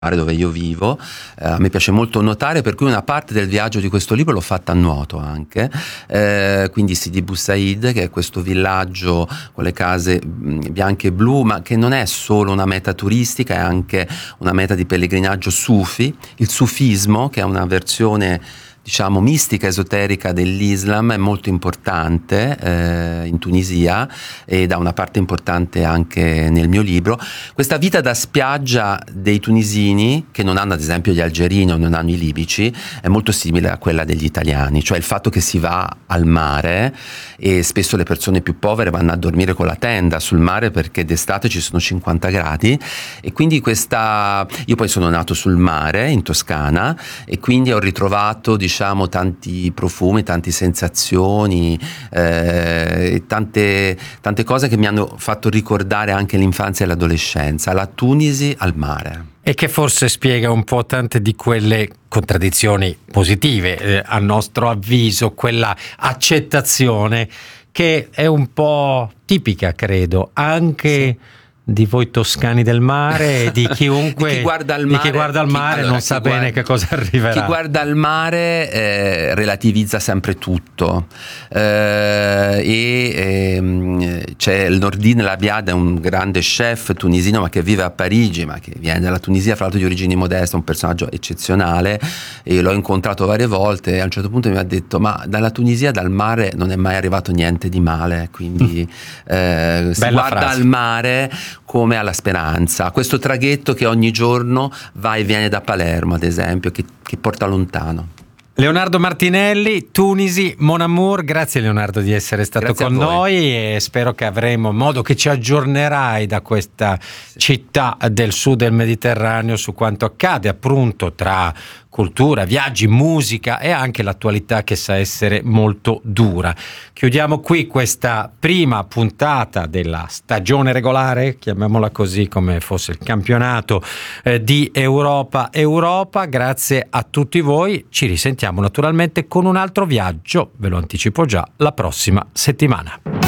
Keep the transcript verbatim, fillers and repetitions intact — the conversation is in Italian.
dove io vivo, eh, a me piace molto nuotare, per cui una parte del viaggio di questo libro l'ho fatta a nuoto anche, eh, quindi Sidi Bou Said, che è questo villaggio con le case mh, bianche e blu, ma che non è solo una meta turistica, è anche una meta di pellegrinaggio sufi, il sufismo, che è una versione diciamo mistica, esoterica dell'Islam, è molto importante eh, in Tunisia e da una parte importante anche nel mio libro. Questa vita da spiaggia dei tunisini, che non hanno ad esempio gli algerini o non hanno i libici, è molto simile a quella degli italiani, cioè il fatto che si va al mare e spesso le persone più povere vanno a dormire con la tenda sul mare perché d'estate ci sono cinquanta gradi, e quindi questa, io poi sono nato sul mare in Toscana e quindi ho ritrovato diciamo tanti profumi, tante sensazioni, eh, tante, tante cose che mi hanno fatto ricordare anche l'infanzia e l'adolescenza, la Tunisi al mare. E che forse spiega un po' tante di quelle contraddizioni positive, eh, a nostro avviso, quella accettazione che è un po' tipica, credo, anche sì, di voi toscani del mare e di chiunque di chi guarda al mare, mare, chi guarda al mare chi, allora, non sa guarda, bene che cosa arriverà. Chi guarda al mare eh, relativizza sempre tutto, eh, e eh, c'è il Nordine Labiad, è un grande chef tunisino ma che vive a Parigi, ma che viene dalla Tunisia, fra l'altro di origini modeste, un personaggio eccezionale, e l'ho incontrato varie volte e a un certo punto mi ha detto: ma dalla Tunisia, dal mare non è mai arrivato niente di male, quindi eh, si guarda frase. Al mare come alla speranza, questo traghetto che ogni giorno va e viene da Palermo ad esempio, che, che porta lontano. Leonardo Martinelli, Tunisi, Mon Amour, grazie Leonardo di essere stato grazie con noi e spero che avremo modo che ci aggiornerai da questa sì. città del sud del Mediterraneo su quanto accade appunto tra cultura, viaggi, musica e anche l'attualità che sa essere molto dura. Chiudiamo qui questa prima puntata della stagione regolare, chiamiamola così come fosse il campionato eh, di Europa Europa. Grazie a tutti voi, ci risentiamo naturalmente con un altro viaggio, ve lo anticipo già, la prossima settimana.